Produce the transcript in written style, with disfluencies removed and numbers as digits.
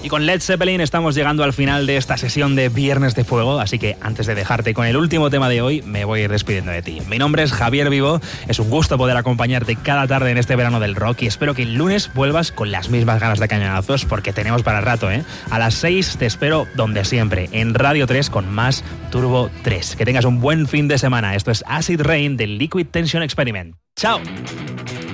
Y con Led Zeppelin estamos llegando al final de esta sesión de Viernes de Fuego, así que antes de dejarte con el último tema de hoy, me voy a ir despidiendo de ti. Mi nombre es Javier Vivo, es un gusto poder acompañarte cada tarde en este verano del rock y espero que el lunes vuelvas con las mismas ganas de cañonazos porque tenemos para el rato, ¿eh? A las 6 te espero donde siempre, en Radio 3 con más Turbo 3. Que tengas un buen fin de semana. Esto es Acid Rain del Liquid Tension Experiment. ¡Chao!